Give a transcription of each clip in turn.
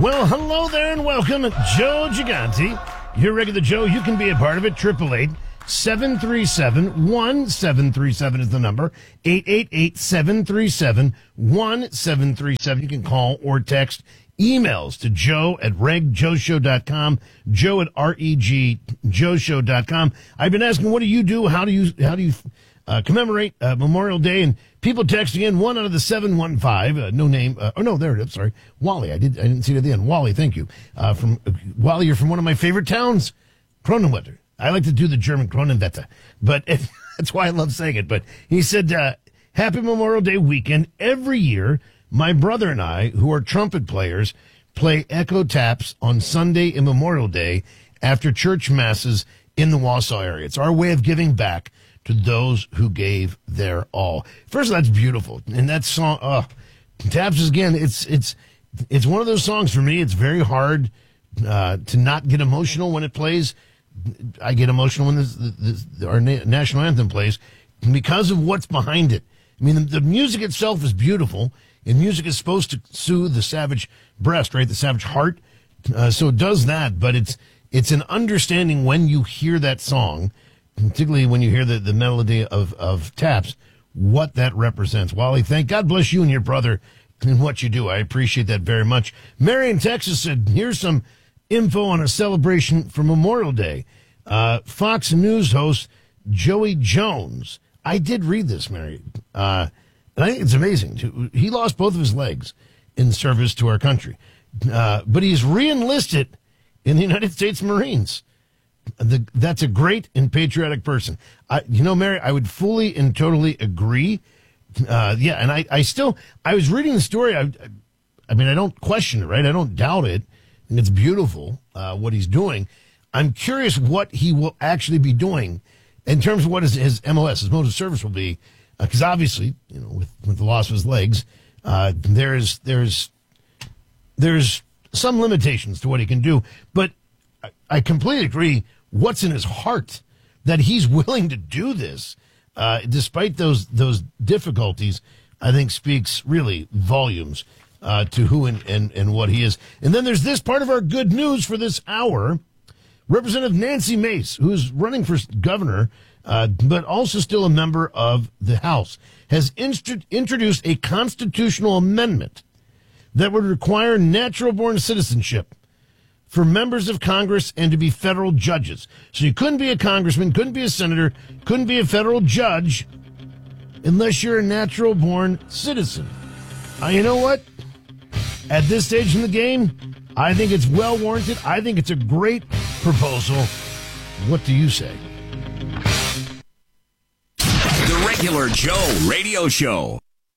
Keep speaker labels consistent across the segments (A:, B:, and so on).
A: Well, hello there and welcome, Joe Gigante. Your regular Joe, you can be a part of it. 888-737-1737 is the number. 888-737-1737. You can call or text. Emails to joe@regjoeshow.com, joe@regjoeshow.com. I've been asking, what do you do? How do you commemorate Memorial Day? And people texting in 1 out of the 715, no name. There it is. Sorry, Wally. I didn't see it at the end. Wally, thank you. From Wally, you're from one of my favorite towns, Kronenwetter. I like to do the German Kronenwetter, but that's why I love saying it. But he said, "Happy Memorial Day weekend. Every year, my brother and I, who are trumpet players, play echo taps on Sunday and Memorial Day after church masses in the Wausau area. It's our way of giving back to those who gave their all." First of all, that's beautiful. And that song, taps is, again, it's one of those songs for me. It's very hard to not get emotional when it plays. I get emotional when our national anthem plays because of what's behind it. I mean, the music itself is beautiful, and music is supposed to soothe the savage breast, right? The savage heart. So it does that, but it's an understanding when you hear that song, particularly when you hear the melody of taps, what that represents. Wally, thank God bless you and your brother and what you do. I appreciate that very much. Mary in Texas said, here's some info on a celebration for Memorial Day. Fox News host Joey Jones. I did read this, Mary. And I think it's amazing. He lost both of his legs in service to our country. But he's re-enlisted in the United States Marines. That's a great and patriotic person. Mary, I would fully and totally agree. And I was reading the story. I don't question it, right? I don't doubt it. And it's beautiful, what he's doing. I'm curious what he will actually be doing in terms of what his MOS, his mode of service will be. Because obviously, with the loss of his legs, there's some limitations to what he can do. But I completely agree. What's in his heart that he's willing to do this, despite those difficulties, I think speaks really volumes to who and what he is. And then there's this part of our good news for this hour. Representative Nancy Mace, who's running for governor, but also still a member of the House, has introduced a constitutional amendment that would require natural-born citizenship for members of Congress and to be federal judges. So you couldn't be a congressman, couldn't be a senator, couldn't be a federal judge unless you're a natural-born citizen. You know what? At this stage in the game, I think it's well warranted. I think it's a great proposal. What do you say?
B: The Regular Joe Radio Show.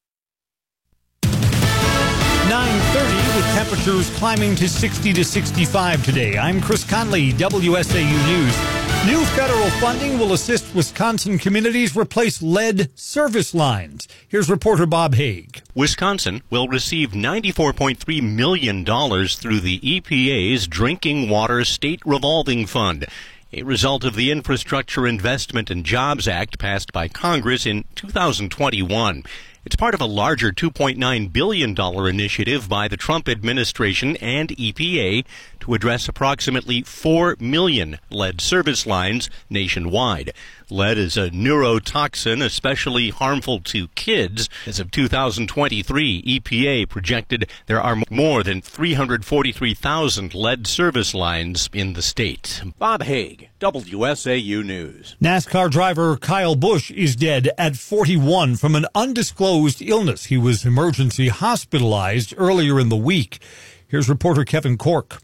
C: 9:30 with temperatures climbing to 60 to 65 today. I'm Chris Conley, WSAU News. New federal funding will assist Wisconsin communities replace lead service lines. Here's reporter Bob Haig.
D: Wisconsin will receive $94.3 million through the EPA's Drinking Water State Revolving Fund, a result of the Infrastructure Investment and Jobs Act passed by Congress in 2021. It's part of a larger $2.9 billion initiative by the Trump administration and EPA to address approximately 4 million lead service lines nationwide. Lead is a neurotoxin especially harmful to kids. As of 2023, EPA projected there are more than 343,000 lead service lines in the state.
E: Bob Haig, WSAU News.
C: NASCAR driver Kyle Busch is dead at 41 from an undisclosed illness. He was emergency hospitalized earlier in the week. Here's reporter Kevin Cork.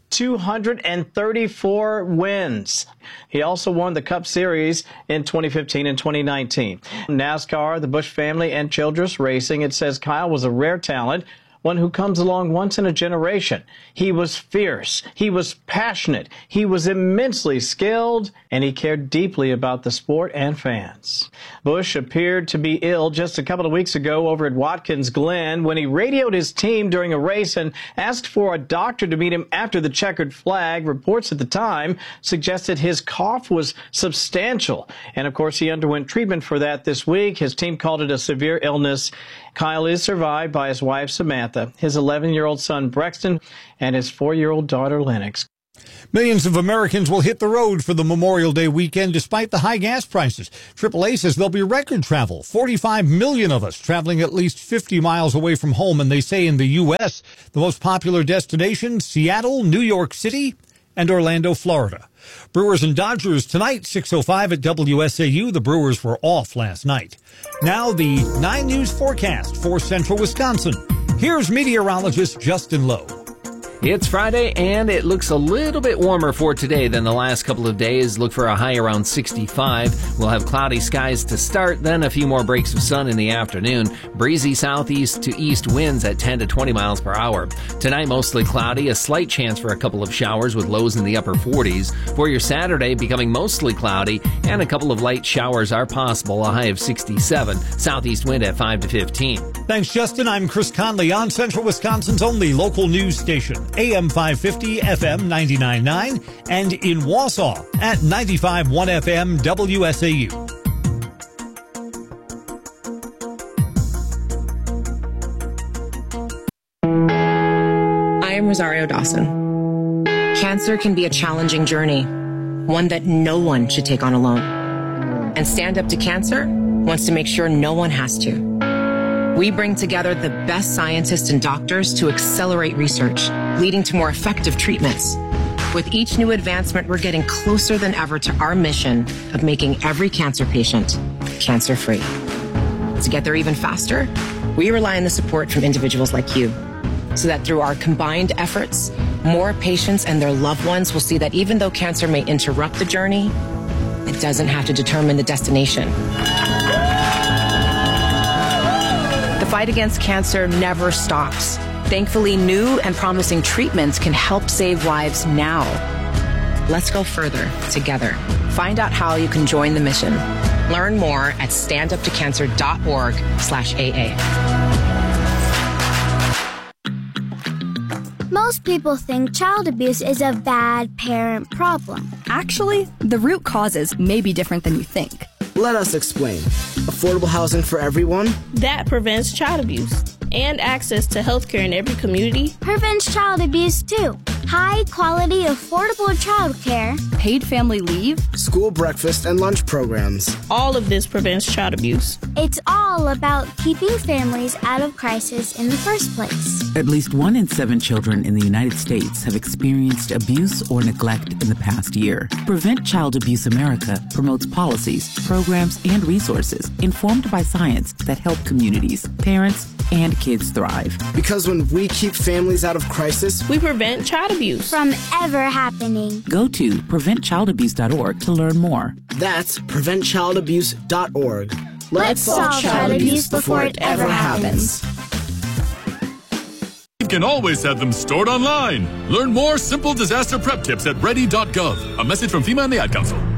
F: 234 wins. He also won the Cup Series in 2015 and 2019. NASCAR, the Busch family, and Childress Racing, it says Kyle was a rare talent, one who comes along once in a generation. He was fierce, he was passionate, he was immensely skilled, and he cared deeply about the sport and fans. Busch appeared to be ill just a couple of weeks ago over at Watkins Glen when he radioed his team during a race and asked for a doctor to meet him after the checkered flag. Reports at the time suggested his cough was substantial, and of course he underwent treatment for that this week. His team called it a severe illness, Kyle is survived by his wife, Samantha, his 11-year-old son, Brexton, and his 4-year-old daughter, Lennox.
C: Millions of Americans will hit the road for the Memorial Day weekend despite the high gas prices. AAA says there'll be record travel. 45 million of us traveling at least 50 miles away from home. And they say in the U.S., the most popular destinations, Seattle, New York City, and Orlando, Florida. Brewers and Dodgers tonight, 6:05 at WSAU. The Brewers were off last night. Now the 9 News forecast for central Wisconsin. Here's meteorologist Justin Lowe.
G: It's Friday, and it looks a little bit warmer for today than the last couple of days. Look for a high around 65. We'll have cloudy skies to start, then a few more breaks of sun in the afternoon. Breezy southeast to east winds at 10 to 20 miles per hour. Tonight, mostly cloudy, a slight chance for a couple of showers with lows in the upper 40s. For your Saturday, becoming mostly cloudy, and a couple of light showers are possible, a high of 67. Southeast wind at 5 to 15.
C: Thanks, Justin. I'm Chris Conley on Central Wisconsin's only local news station. AM 550, FM 99.9, and in Wausau at 95.1 FM WSAU.
H: I am Rosario Dawson. Cancer can be a challenging journey, one that no one should take on alone. And Stand Up to Cancer wants to make sure no one has to. We bring together the best scientists and doctors to accelerate research, leading to more effective treatments. With each new advancement, we're getting closer than ever to our mission of making every cancer patient cancer-free. To get there even faster, we rely on the support from individuals like you, so that through our combined efforts, more patients and their loved ones will see that even though cancer may interrupt the journey, it doesn't have to determine the destination. The fight against cancer never stops. Thankfully, new and promising treatments can help save lives now. Let's go further together. Find out how you can join the mission. Learn more at standuptocancer.org/AA.
I: Most people think child abuse is a bad parent problem.
J: Actually, the root causes may be different than you think.
K: Let us explain. Affordable housing for everyone?
L: That prevents child abuse. And access to health care in every community
I: prevents child abuse too. High quality, affordable child care,
J: paid family leave,
K: school breakfast and lunch programs.
L: All of this prevents child abuse.
I: It's all about keeping families out of crisis in the first place.
M: At least 1 in 7 children in the United States have experienced abuse or neglect in the past year. Prevent Child Abuse America promotes policies, programs, and resources informed by science that help communities, parents, and kids thrive.
K: Because when we keep families out of crisis,
L: we prevent child abuse
I: from ever happening.
M: Go to preventchildabuse.org to learn more.
K: That's preventchildabuse.org.
I: Let's solve child abuse before it ever happens.
N: You can always have them stored online. Learn more simple disaster prep tips at ready.gov. A message from FEMA and the Ad Council.